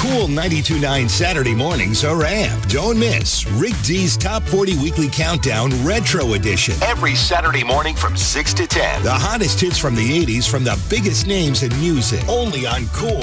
Cool 92.9 Saturday mornings are amped. Don't miss Rick D's Top 40 Weekly Countdown Retro Edition. Every Saturday morning from 6 to 10. The hottest hits from the 80s from the biggest names in music. Only on Cool